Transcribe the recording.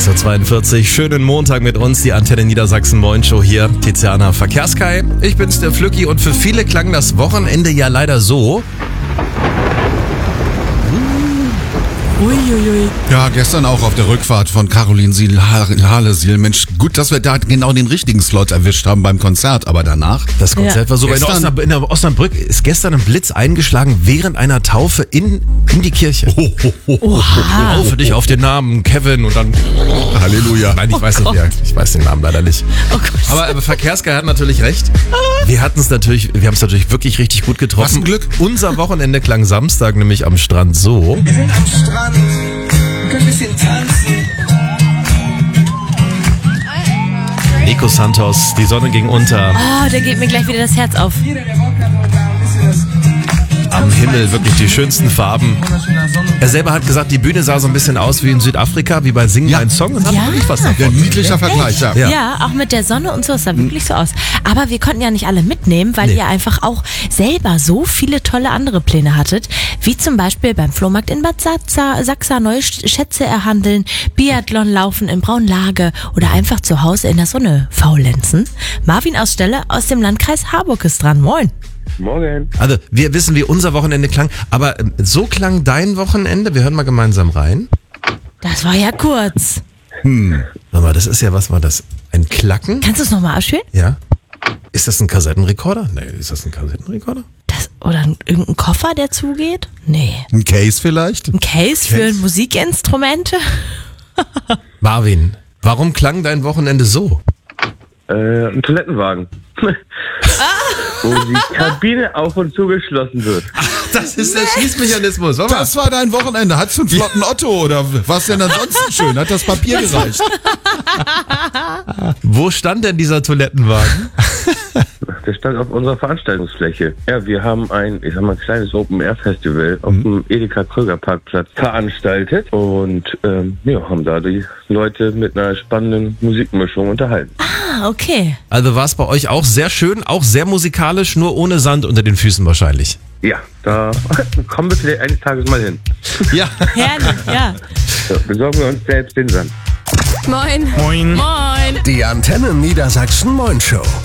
6.42 Uhr, schönen Montag mit uns, die Antenne Niedersachsen Moin Show hier, Tiziana Verkehrskai. Ich bin's, der Flücki, und für viele klang das Wochenende ja leider so. Uiuiui. Ja, gestern auch auf der Rückfahrt von Caroline Halesiel. Mensch, gut, dass wir da genau den richtigen Slot erwischt haben beim Konzert, aber danach... Das Konzert war so, in der Osnabrück ist gestern ein Blitz eingeschlagen während einer Taufe in die Kirche. Taufe dich auf den Namen Kevin und dann... Halleluja. Nein, ich weiß nicht, ich weiß den Namen leider nicht. Oh Gott. Aber Verkehrskai hat natürlich recht. Wir haben es natürlich wirklich richtig gut getroffen. Was ein Glück. Unser Wochenende klang Samstag nämlich am Strand so. Wir sind am Strand, können ein bisschen tanzen. Nico Santos, die Sonne ging unter. Oh, da geht mir gleich wieder das Herz auf. Jeder, der Bock hat, da ein bisschen das... Am Himmel wirklich die schönsten Farben. Er selber hat gesagt, die Bühne sah so ein bisschen aus wie in Südafrika, wie bei Sing Dein Song. Das hat Ja. wirklich was Ja, davon. ein niedlicher Vergleich, ja. Ja, auch mit der Sonne und so, es sah wirklich so aus. Aber wir konnten ja nicht alle mitnehmen, weil ihr einfach auch selber so viele tolle andere Pläne hattet, wie zum Beispiel beim Flohmarkt in Bad Sachsa neue Schätze erhandeln, Biathlon laufen in Braunlage oder einfach zu Hause in der Sonne faulenzen. Marvin aus Stelle aus dem Landkreis Harburg ist dran. Moin. Morgen. Also wir wissen, wie unser Wochenende klang, aber so klang dein Wochenende. Wir hören mal gemeinsam rein. Das war ja kurz. Aber das ist ja, was war das? Ein Klacken? Kannst du es nochmal ausspielen? Ja. Ist das ein Kassettenrekorder? Nee, ist das ein Kassettenrekorder? Oder irgendein Koffer, der zugeht? Nee. Ein Case vielleicht? Ein Case für Musikinstrumente? Marvin, warum klang dein Wochenende so? Ein Toilettenwagen. Wo die Kabine auf und zu geschlossen wird. Das ist der Schließmechanismus. Das war dein Wochenende. Hattest du einen flotten Otto oder was denn ansonsten schön? Hat das Papier gereicht? Wo stand denn dieser Toilettenwagen? Der stand auf unserer Veranstaltungsfläche. Ja, wir haben ein kleines Open-Air-Festival auf dem Edeka-Kröger-Parkplatz veranstaltet und haben da die Leute mit einer spannenden Musikmischung unterhalten. Ah, okay. Also war es bei euch auch sehr schön, auch sehr musikalisch, nur ohne Sand unter den Füßen wahrscheinlich. Ja, da kommen wir vielleicht eines Tages mal hin. Ja. Herrlich, ja. So, besorgen wir uns selbst den Sand. Moin. Moin. Moin. Die Antenne Niedersachsen Moin Show.